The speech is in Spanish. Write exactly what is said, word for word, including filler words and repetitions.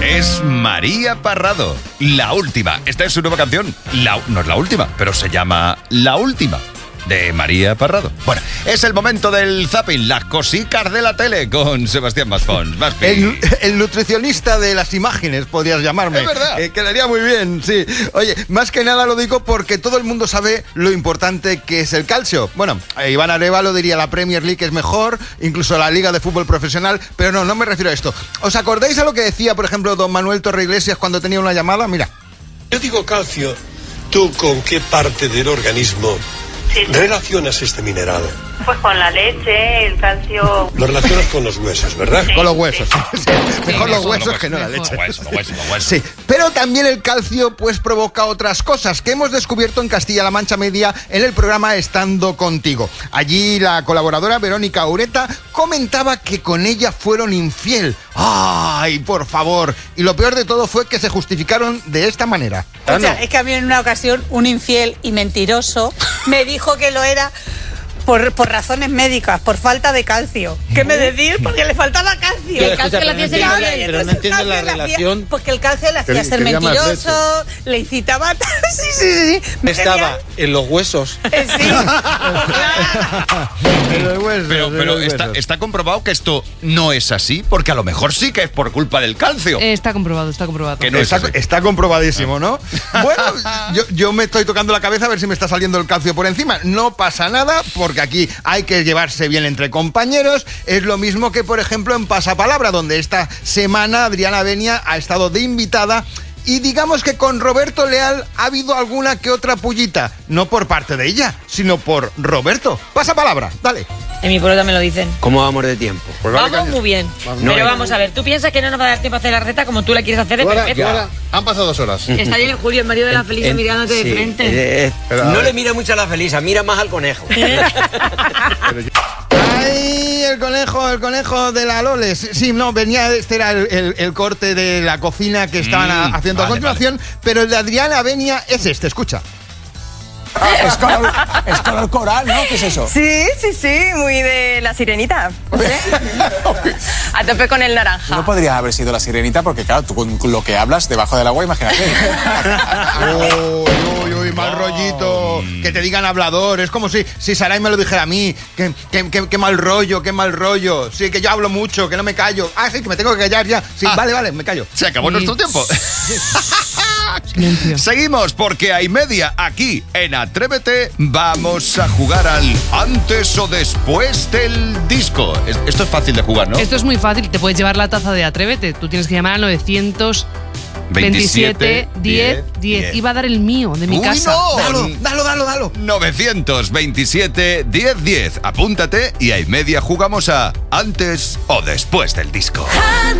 Es María Parrado, La Última. Esta es su nueva canción. La, no es la última, pero se llama La Última, de María Parrado. Bueno, es el momento del zapping, las cosicas de la tele con Sebastián Maspons. El, el nutricionista de las imágenes, podrías llamarme. Es verdad. Eh, quedaría muy bien, sí. Oye, más que nada lo digo porque todo el mundo sabe lo importante que es el calcio. Bueno, eh, Iván Arévalo diría la Premier League es mejor, incluso la Liga de Fútbol Profesional, pero no, no me refiero a esto. ¿Os acordáis a lo que decía, por ejemplo, don Manuel Torreiglesias cuando tenía una llamada? Mira. Yo digo calcio, ¿tú con qué parte del organismo sí, sí. relacionas este mineral? Pues con la leche, el calcio... Lo relacionas con los huesos, ¿verdad? Sí, con los huesos, sí. Sí. Mejor sí, los huesos lo que no la leche. Los huesos, los huesos, los huesos. Sí, pero también el calcio pues provoca otras cosas que hemos descubierto en Castilla-La Mancha Media en el programa Estando Contigo. Allí la colaboradora Verónica Ureta comentaba que con ella fueron infiel. ¡Ay, por favor! Y lo peor de todo fue que se justificaron de esta manera. O sea, es que a mí en una ocasión un infiel y mentiroso me dijo que lo era... Por, por razones médicas, por falta de calcio. ¿Qué me decís? Porque le faltaba calcio. El calcio le hacía ser infiel. Pero no entiendo la relación. Porque el calcio le hacía ser mentiroso, le incitaba... Sí, sí, sí. Estaba en los huesos. Eh, sí. Pero, pero, pero está, está comprobado que esto no es así, porque a lo mejor sí que es por culpa del calcio. Eh, está comprobado, está comprobado. Que no está, está comprobadísimo, ¿no? Bueno, yo, yo me estoy tocando la cabeza a ver si me está saliendo el calcio por encima. No pasa nada, porque aquí hay que llevarse bien entre compañeros. Es lo mismo que, por ejemplo, en Pasapalabra, donde esta semana Adriana Benia ha estado de invitada. Y digamos que con Roberto Leal ha habido alguna que otra pullita. No por parte de ella, sino por Roberto. Pasapalabra, dale. En mi pueblo también lo dicen. ¿Cómo vamos de tiempo? Pues vale, vamos muy bien. Vamos. Pero no, vamos a ver, ¿tú piensas que no nos va a dar tiempo a hacer la receta como tú la quieres hacer de perfecto? Han pasado dos horas. Está ahí el Julio, el marido de la Felisa, mirándote sí, de frente. Eh, eh, no le mira mucho a la Felisa, mira más al conejo. ¡Ay, el conejo, el conejo de la Loles! Sí, no, venía, este era el, el, el corte de la cocina que estaban mm, haciendo vale, a continuación, vale. Pero el de Adriana Benia es este, escucha. Ah, es, color, es color coral, ¿no? ¿Qué es eso? Sí, sí, sí, muy de La Sirenita. ¿Sí? A tope con el naranja. No podría haber sido La Sirenita porque, claro, tú con lo que hablas debajo del agua, imagínate. Uy, uy, uy, mal rollito. Que te digan hablador. Es como si, si Saray me lo dijera a mí. Que, que, que, que mal rollo, qué mal rollo. Sí, que yo hablo mucho, que no me callo. Ah, sí, que me tengo que callar ya. Sí, ah, vale, vale, me callo. Se acabó sí. nuestro tiempo. Seguimos porque hay media aquí en Atrévete. Vamos a jugar al antes o después del disco. Esto es fácil de jugar, ¿no? Esto es muy fácil. Te puedes llevar la taza de Atrévete. Tú tienes que llamar al novecientos veintisiete diez diez. Iba a dar el mío, de mi Uy, casa. No. Dalo, dalo, dalo, dalo. novecientos veintisiete diez diez. Apúntate y hay media jugamos a antes o después del disco.